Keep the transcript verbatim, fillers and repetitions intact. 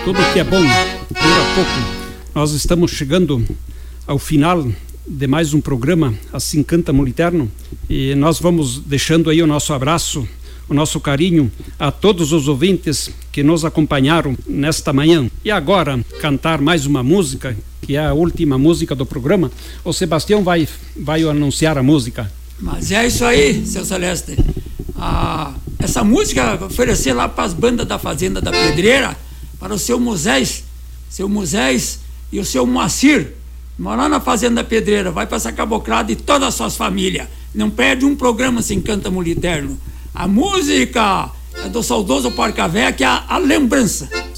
Tudo que é bom dura pouco. Nós estamos chegando ao final de mais um programa Assim Canta Moliterno, e nós vamos deixando aí o nosso abraço, o nosso carinho a todos os ouvintes que nos acompanharam nesta manhã. E agora, cantar mais uma música, que é a última música do programa. O Sebastião vai, vai anunciar a música. Mas é isso aí, seu Celeste. Ah, essa música oferecer lá para as bandas da Fazenda da Pedreira, para o seu Moisés, seu Moisés e o seu Moacir, morar na Fazenda da Pedreira. Vai para essa caboclada e todas as suas famílias. Não perde um programa Assim Canta Moliterno. A música é do saudoso Porca Véia, que é a, a lembrança.